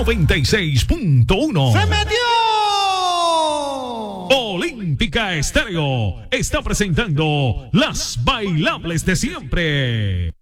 96.1. ¡Se metió! Olímpica Estéreo está presentando las bailables de siempre.